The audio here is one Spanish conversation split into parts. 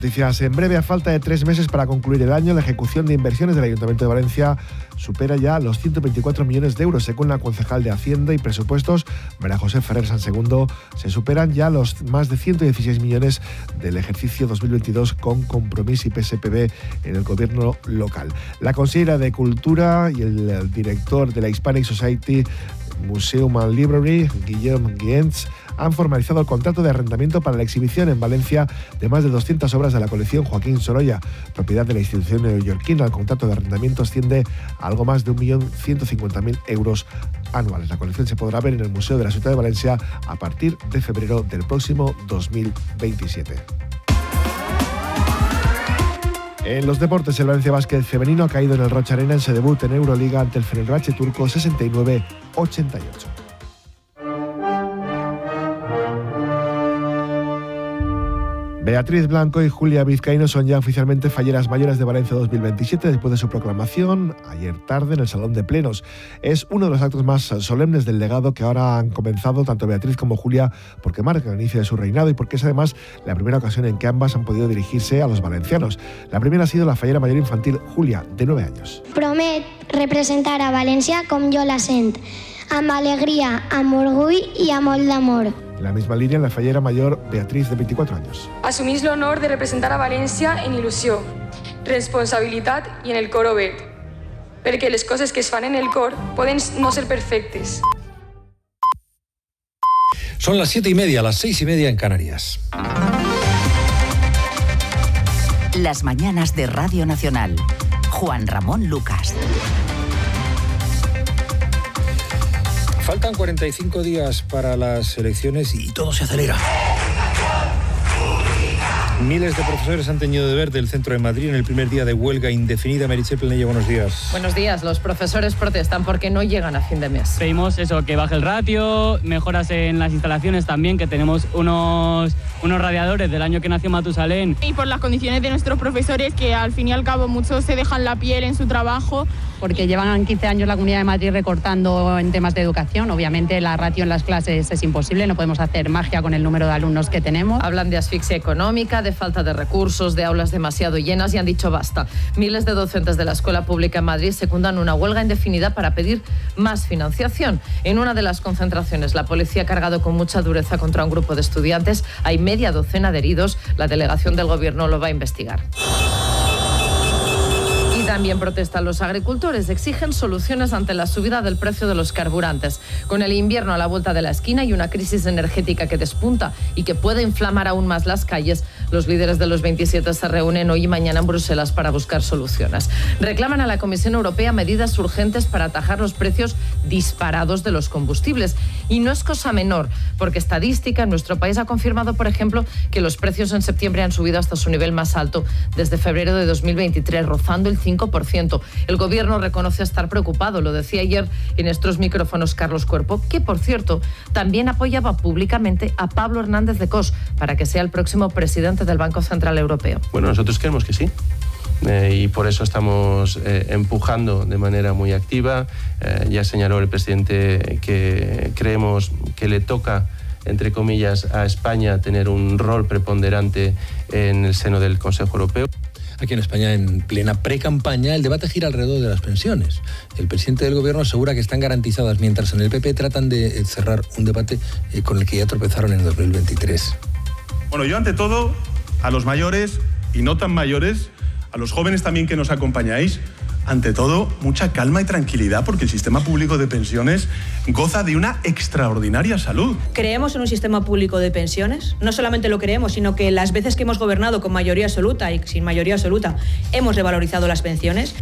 Noticias en breve. A falta de 3 meses para concluir el año, la ejecución de inversiones del Ayuntamiento de Valencia supera ya los 124 millones de euros. Según la concejal de Hacienda y Presupuestos, María José Ferrer Sansegundo, se superan ya los más de 116 millones del ejercicio 2022 con Compromís y PSPB en el gobierno local. La consellera de Cultura y el director de la Hispanic Society Museum and Library, Guillaume Guiens, han formalizado el contrato de arrendamiento para la exhibición en Valencia de más de 200 obras de la colección Joaquín Sorolla, propiedad de la institución neoyorquina. El contrato de arrendamiento asciende a algo más de 1.150.000 euros anuales. La colección se podrá ver en el Museo de la Ciudad de Valencia a partir de febrero del próximo 2027. En los deportes, el Valencia Basket femenino ha caído en el Rocha Arena en su debut en Euroliga ante el Fenerbahce turco 69-88. Beatriz Blanco y Julia Vizcaíno son ya oficialmente falleras mayores de Valencia 2027 después de su proclamación ayer tarde en el Salón de Plenos. Es uno de los actos más solemnes del legado que ahora han comenzado tanto Beatriz como Julia, porque marca el inicio de su reinado y porque es además la primera ocasión en que ambas han podido dirigirse a los valencianos. La primera ha sido la fallera mayor infantil Julia, de 9 años. Promet representar a València com jo la sent, amb alegria, amb orgull i amb molt d'amor. En la misma línea, la fallera mayor Beatriz, de 24 años. Assumís l'honor de representar a València en il·lusió, responsabilitat i en el cor obert, perquè les coses que es fan en el cor poden no ser perfectes. Son las 7:30, las 6:30 en Canarias. Las mañanas de Radio Nacional. Juan Ramón Lucas. Faltan 45 días para las elecciones y todo se acelera. Miles de profesores han teñido de verde el centro de Madrid en el primer día de huelga indefinida. Meritxell Planella, buenos días. Buenos días. Los profesores protestan porque no llegan a fin de mes. Pedimos eso, que baje el ratio, mejoras en las instalaciones también, que tenemos unos radiadores del año que nació Matusalén. Y por las condiciones de nuestros profesores, que al fin y al cabo muchos se dejan la piel en su trabajo. Porque llevan 15 años la Comunidad de Madrid recortando en temas de educación. Obviamente la ratio en las clases es imposible, no podemos hacer magia con el número de alumnos que tenemos. Hablan de asfixia económica, de falta de recursos, de aulas demasiado llenas y han dicho basta. Miles de docentes de la escuela pública en Madrid secundan una huelga indefinida para pedir más financiación. En una de las concentraciones, la policía ha cargado con mucha dureza contra un grupo de estudiantes. Hay media docena de heridos. La delegación del gobierno lo va a investigar. También protestan los agricultores, exigen soluciones ante la subida del precio de los carburantes. Con el invierno a la vuelta de la esquina y una crisis energética que despunta y que puede inflamar aún más las calles, los líderes de los 27 se reúnen hoy y mañana en Bruselas para buscar soluciones. Reclaman a la Comisión Europea medidas urgentes para atajar los precios disparados de los combustibles. Y no es cosa menor, porque estadística en nuestro país ha confirmado, por ejemplo, que los precios en septiembre han subido hasta su nivel más alto desde febrero de 2023, rozando el 5%. El gobierno reconoce estar preocupado, lo decía ayer en estos micrófonos Carlos Cuerpo, que por cierto también apoyaba públicamente a Pablo Hernández de Cos para que sea el próximo presidente del Banco Central Europeo. Bueno, nosotros creemos que sí. Y por eso estamos empujando de manera muy activa. Ya señaló el presidente que creemos que le toca, entre comillas, a España tener un rol preponderante en el seno del Consejo Europeo. Aquí en España, en plena pre-campaña, el debate gira alrededor de las pensiones. El presidente del gobierno asegura que están garantizadas, mientras en el PP tratan de cerrar un debate con el que ya tropezaron en 2023. Bueno, yo ante todo, a los mayores y no tan mayores, a los jóvenes también que nos acompañáis, ante todo, mucha calma y tranquilidad, porque el sistema público de pensiones goza de una extraordinaria salud. Creemos en un sistema público de pensiones. No solamente lo creemos, sino que las veces que hemos gobernado con mayoría absoluta y sin mayoría absoluta, hemos revalorizado las pensiones.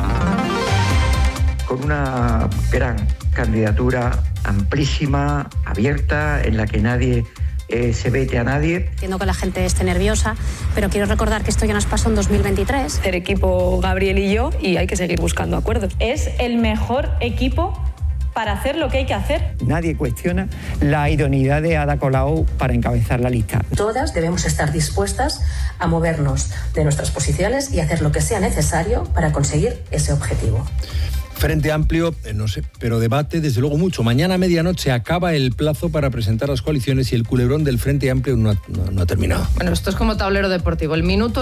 Con una gran candidatura amplísima, abierta, en la que nadie se vete a nadie. Entiendo que la gente esté nerviosa, pero quiero recordar que esto ya nos pasó en 2023. El equipo Gabriel y yo, y hay que seguir buscando acuerdos. Es el mejor equipo para hacer lo que hay que hacer. Nadie cuestiona la idoneidad de Ada Colau para encabezar la lista. Todas debemos estar dispuestas a movernos de nuestras posiciones y hacer lo que sea necesario para conseguir ese objetivo. Frente Amplio, no sé, pero debate desde luego mucho. Mañana a medianoche acaba el plazo para presentar las coaliciones y el culebrón del Frente Amplio no ha terminado. Bueno, esto es como tablero deportivo. El minuto